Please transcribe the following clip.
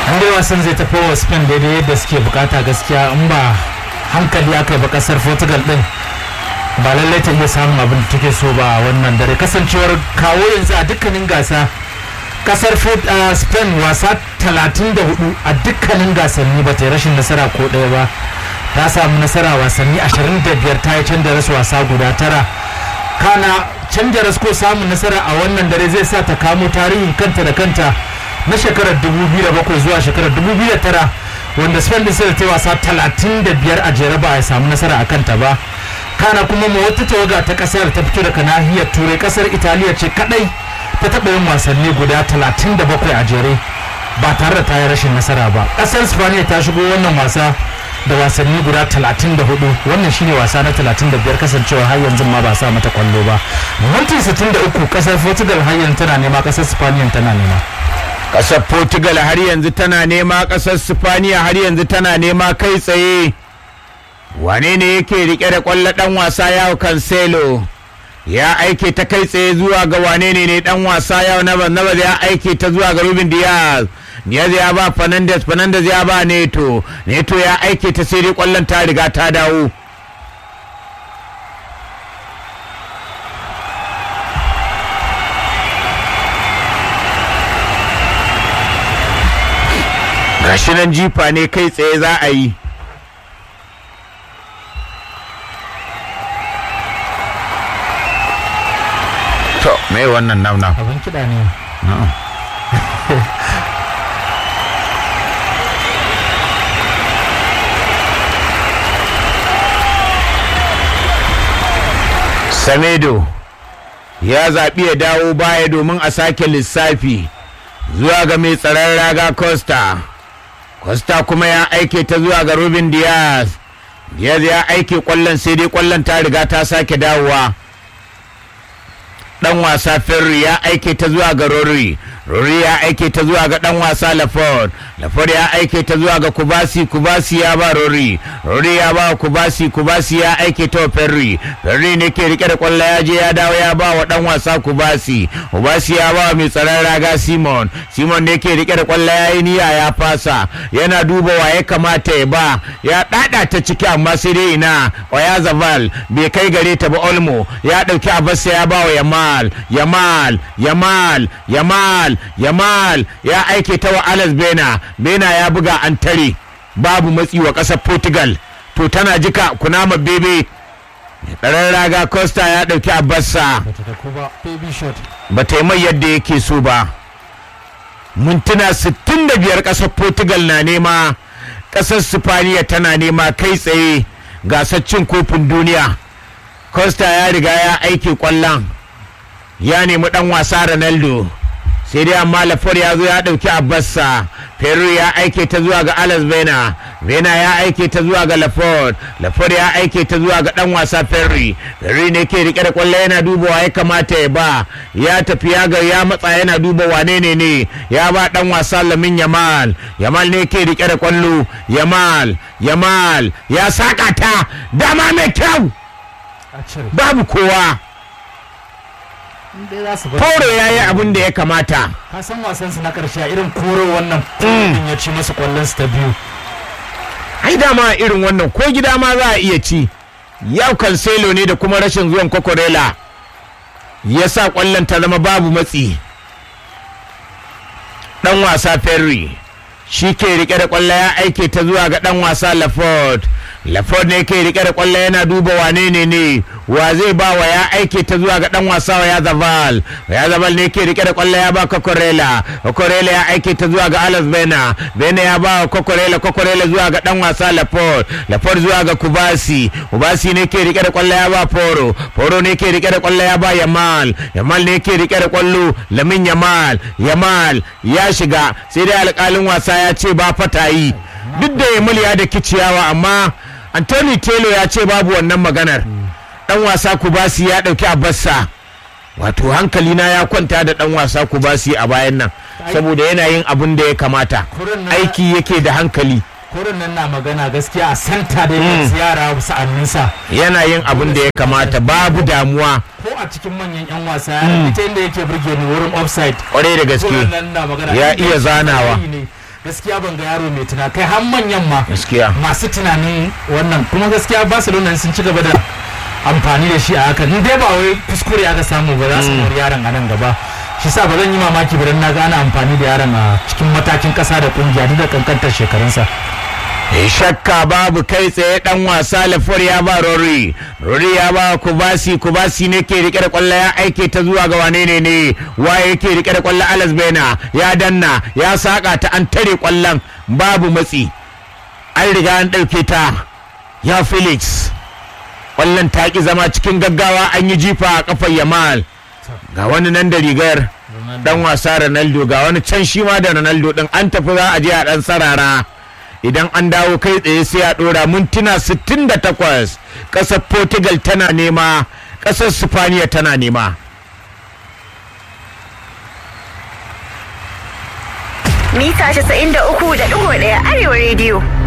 dai wasan zai tafi wa Spain daidai yadda suke bukata gaskiya, in ba hankali aka yi ba kasar Portugal din ba lallai ta iya samun abin da take so ba wannan dare, kasancewar kawo yanzu a dukkanin gasa kasar Spain wasa 34 a dukkanin gasanni ba ta yi rashin nasara ko ɗaya ba, ta samu nasara wasanni 25, ta yi canza rasu wasa guda 9. kana canja rasko samun nasara a wannan dare zai sa ta kamo tarihin kanta da kanta na shekarar 2007 zuwa shekarar 2009 wanda Spain din sai ta wasa 35 a jere ba a samu nasara a kanta ba. kana kuma mu wata tawaga ta kasar ta fito daga nahiyar turai, kasar Italiya ce kadai ta taɓa yin wasanni guda 37 a jere ba tare da ta yi rashin nasara ba. kasar Spaniya ta shigo wannan wasa da wasanni guda 34, wannan shine wasa na 35 kasancewa har yanzu ma ba sa mata kwallo ba. minti 63 kasar Portugal har yanzu tana nema, kasar Spaniya tana nema. Kasar Portugal har yanzu tana nema, kasar Spaniya har yanzu tana nema kai tsaye. Wane ne yake rike da kwallo? dan wasa yawo Cancelo ya aike ta kai tsaye zuwa ga wane ne dan wasa yawo Navas ya aike ta zuwa ga Ruben Diaz ya ba Fernandes ya ba Neto ya aike ta sai dai kwallon ta riga ta dawo. gashi nan jifa ne kai tsaye za a yi. to mai wannan nan abin kiɗa ne. Semedo ya zaɓi ya dawo baya domin a sake lissafi zuwa ga mai tsaron raga Costa kuma ya aike ta zuwa ga Ruben Diaz ya aike kwallon sai dai kwallon ta riga ta sake dawowa. dan wasa Ferri ya aike ta zuwa ga Rory ya aike ta zuwa ga dan wasa Laford ya aike ta zuwa ga Kubasi ya ba Rory ya ba Kubasi ya aike ta Ferri ne ke rike da kwallo ya je ya dawo ya ba wa dan wasa Kubasi ya ba mai tsaron raga Simon ne ke rike da kwallo ya yi niyya ya fasa, yana duba wa ya kamata ya ba, ya dada ta ciki amma sai dai ina Oyarzabal bai kai gare ta ba. Olmo ya dauki Abassa ya ba wa Yamal ya aike ta wa Alex Bena ya buga an tare, babu matsi wa ƙasar Portugal, to tana jika kunama bebe. ɗaran raga Costa ya ɗauki Abassa ba ta yi mai yadda yake so ba. mintuna 65 ƙasar Portugal na nema, ƙasar Spaniya tana nema kai tsaye gasar cin kofin duniya. Costa ya riga ya aike kwallon, ya nemi dan wasa Ronaldo sai dai amma Lafort ya zo ya dauki Abassa. Ferri ya aike ta zuwa ga Alex Bena ya aike ta zuwa ga Lafort ya aike ta zuwa ga dan wasa Ferri ne ke rike da kwallo yana dubawa ya kamata ya ba, ya tafi ya matsa yana duba wane ne ya ba dan wasa Lamin Yamal ne ke rike da kwallo. Yamal ya saka ta dama mai kyau, babu kowa. Koro ya yi abin da ya kamata. Ka san wasan su na karshe irin koro wannan ya ci masu kwallon su ta biyu. Ai dama irin wannan ko gida ma za a iya ci. Yau Cancelo ne da kuma rashin zuwan Cucurella ya sa kwallon ta zama babu matsi. Dan wasa Ferri shi ke rike da kwallo ya aike ta zuwa ga dan wasa Lafort ne ke rike da kwallo yana duba wane ne wa zai ba wa, ya aike ta zuwa ga dan wasa Oyarzabal ne ke rike da kwallo ya ba Cucurella ya aike ta zuwa ga Alex Bena ya ba Cucurella zuwa ga dan wasa Lafort zuwa ga Kubasi ne ke rike da kwallo ya ba Poro ne ke rike da kwallo ya ba Yamal ne ke rike da kwallo. Lamin Yamal ya shiga sai dai alƙalin wasa ya ce ba fatayi, duk da Yamal ya da kiciyawa amma Anthony Taylor ya ce babu wannan maganar. dan wasa Kubasi ya dauki Abassa, wato hankali na ya kwanta da dan wasa Kubasi a bayan nan saboda yana yin abin da ya kamata, aiki yake da hankali. Korin nan na magana gaskiya a santa da yara sa'anninsa yana yin abin da ya kamata, babu damuwa. Ko a cikin manyan yan wasa ya ita inda yake burge ni wurin offside, kwarai da gaske ya iya zanawa. gaskiya ban ga yaro mai tuna kai har manyan ma gaskiya masu tunanin wannan kuma gaskiya Barcelona sun ci gaba da amfani da shi a haka in dai ba wai kuskure aka samu ba za su mori yaron a nan gaba shi sa ba zan yi mamaki ba dan na ga ana amfani da yaron a cikin matakin kasa da kungiya duk da kankantar shekarunsa. shakka babu kai tsaye dan wasa Lafar ya ba Rory ya ba Kubasi ne ke rike da kwallo ya aike ta zuwa ga wane ne waye yake rike da kwallo Alex Bena ya danna ya saka ta an tare kwallon babu matsi an riga an dauke ta ya Felix kwallon ta ki zama cikin gaggawa an yi jifa a kafar Yamal ga wani nan da rigar dan wasa Ronaldo ga wani can shi ma da Ronaldo din an tafi za a je a dan sarara idan an dawo kai tsaye sai a dora mintuna 68 kasar Portugal tana nema kasar Spaniya tana nema mita 93.1 Arewa Radio